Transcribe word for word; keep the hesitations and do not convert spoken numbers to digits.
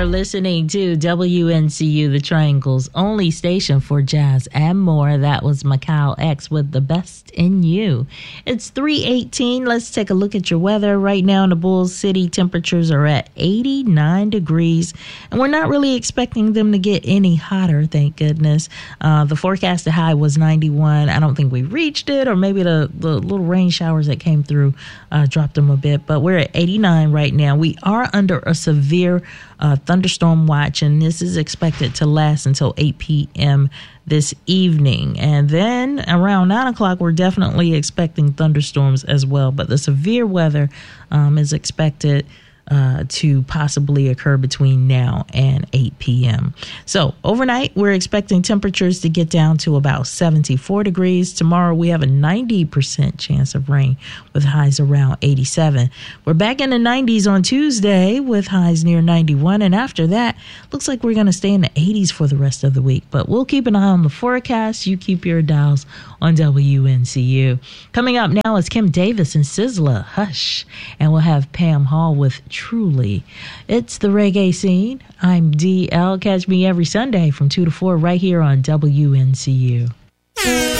are listening to W N C U, the Triangle's only station for jazz and more. That was Macau X with The Best in You. It's three eighteen. Let's take a look at your weather. Right now in the Bull City, temperatures are at eighty-nine degrees, and we're not really expecting them to get any hotter, thank goodness. Uh, the forecasted high was ninety-one. I don't think we reached it, or maybe the, the little rain showers that came through uh, dropped them a bit, but we're at eighty-nine right now. We are under a severe uh, thunderstorm watch, and this is expected to last until eight p.m. this evening. And then around nine o'clock, we're definitely expecting thunderstorms as well, but the severe weather um, is expected Uh, to possibly occur between now and eight p.m. So overnight, we're expecting temperatures to get down to about seventy-four degrees. Tomorrow, we have a ninety percent chance of rain with highs around eighty-seven. We're back in the nineties on Tuesday with highs near ninety-one. And after that, looks like we're going to stay in the eighties for the rest of the week. But we'll keep an eye on the forecast. You keep your dials on W N C U. Coming up now is Kim Davis and Sizzla, Hush. And we'll have Pam Hall with Truly. It's the reggae scene. I'm D L. Catch me every Sunday from two to four right here on W N C U.